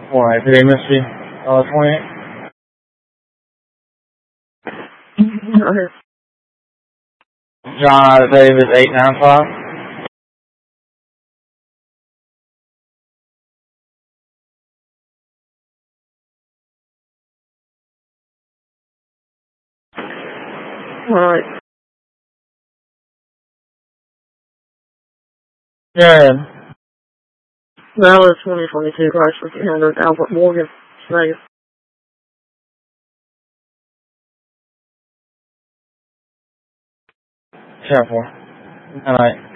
Alright, today Missy, 28. Okay. John, David, 895. Alright. Yeah. Valid 2022 Chrysler 300 Albert Morgan. Vegas. Careful. Alright.